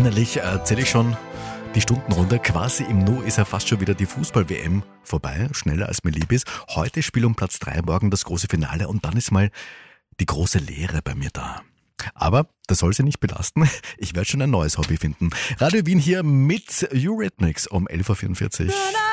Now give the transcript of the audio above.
Innerlich zähle ich schon die Stunden runter. Quasi im Nu ist ja fast schon wieder die Fußball-WM vorbei. Schneller als mir lieb ist. Heute Spiel um Platz 3, morgen das große Finale. Und dann ist mal die große Leere bei mir da. Aber das soll sie nicht belasten. Ich werde schon ein neues Hobby finden. Radio Wien hier mit Eurythmics um 11.44 Uhr.